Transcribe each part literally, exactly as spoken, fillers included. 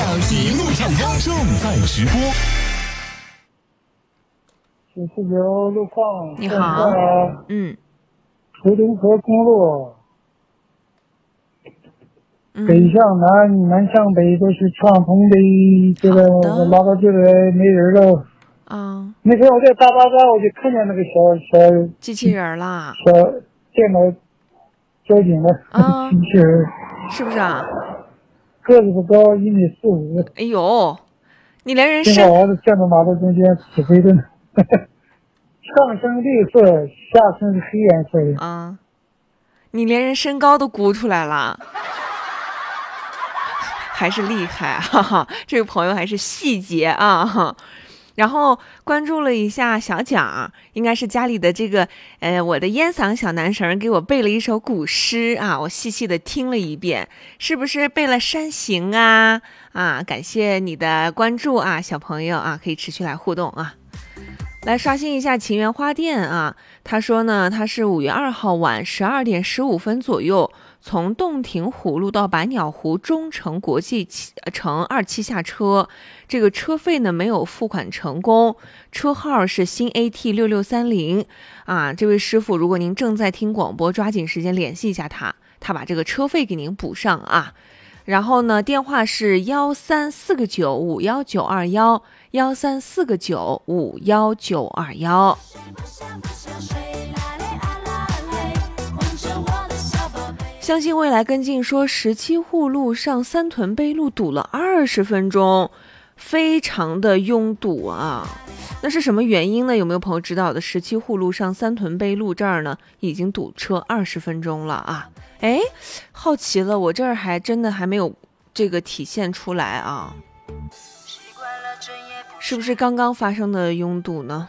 小一路畅通正在直播。 九四九路况， 你好，嗯， 途中河公路， 嗯北向南，南向北都是畅通的。这个我拉到这个没人了。 啊， 那天我在大巴站，我就看见那个小小机器人啦， 小电脑交警的啊机器人， 是不是啊？ 个子不高，一米四五。 哎呦，你连人正身好儿子站在马路中间指挥着呢。上身绿色，下身是黑颜色的。 啊，你连人身高都估出来了，还是厉害，哈哈！这个朋友还是细节啊，哈。然后关注了一下小蒋，应该是家里的这个呃我的烟嗓小男神给我背了一首古诗啊，我细细的听了一遍，是不是背了山行啊？啊，感谢你的关注啊，小朋友啊，可以持续来互动啊。来刷新一下秦源花店啊，他说呢，他是五月二号晚十二点十五分左右，从洞庭湖路到百鸟湖中城国际城二期下车，这个车费呢没有付款成功，车号是新 A T 六六三零啊，这位师傅，如果您正在听广播，抓紧时间联系一下他，他把这个车费给您补上啊。然后呢，电话是幺三四个九五幺九二幺，幺三四个九五幺九二幺。相信未来跟进说，十七户路上三屯背路堵了二十分钟，非常的拥堵啊。那是什么原因呢？有没有朋友知道的？十七户路上三屯背路这儿呢，已经堵车二十分钟了啊。哎，好奇了，我这儿还真的还没有这个体现出来啊，是不是刚刚发生的拥堵呢？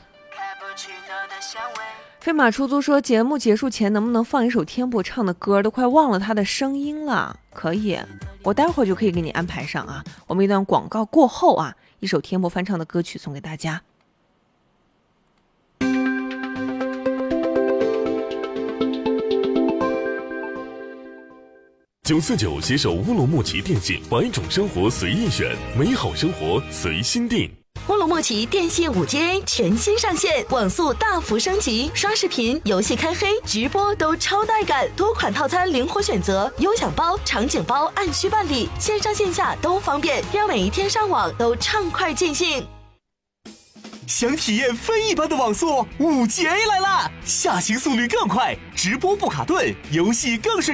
飞马出租说，节目结束前能不能放一首天博唱的歌，都快忘了他的声音了。可以，我待会儿就可以给你安排上啊。我们一段广告过后啊，一首天博翻唱的歌曲送给大家。 九四九携手乌鲁木齐电信，百种生活随意选，美好生活随心定。 乌鲁木齐电信 五 G A 全新上线，网速大幅升级，刷视频、游戏开黑、直播都超带感，多款套餐灵活选择，优享包、场景包按需办理，线上线下都方便，让每一天上网都畅快尽兴。 想体验非一般的网速， 五 G A 来啦！下行速率更快，直播不卡顿，游戏更顺